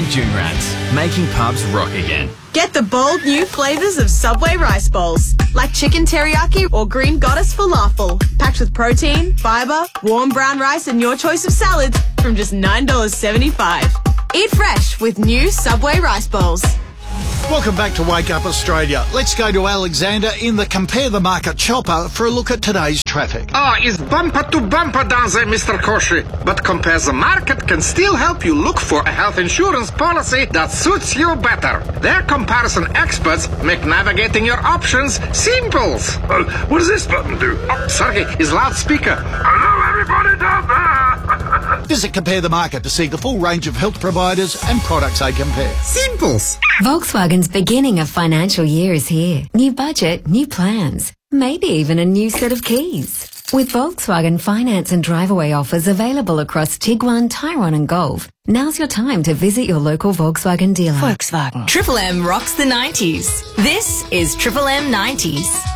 and June Rats, making pubs rock again. Get the bold new flavours of Subway rice bowls, like chicken teriyaki or green goddess falafel, packed with protein, fibre, warm brown rice and your choice of salads from just $9.75. Eat fresh with new Subway rice bowls. Welcome back to Wake Up Australia. Let's go to Alexander in the Compare the Market chopper for a look at today's traffic. It's bumper to bumper down there, Mr. Koshi. But Compare the Market can still help you look for a health insurance policy that suits you better. Their comparison experts make navigating your options simple. What does this button do? Sergey is loudspeaker. Hello, everybody down there. Visit Compare the Market to see the full range of health providers and products they compare. Simples. Volkswagen's beginning of financial year is here. New budget, new plans, maybe even a new set of keys. With Volkswagen finance and drive-away offers available across Tiguan, Tyrone and Golf, now's your time to visit your local Volkswagen dealer. Volkswagen. Triple M rocks the 90s. This is Triple M 90s.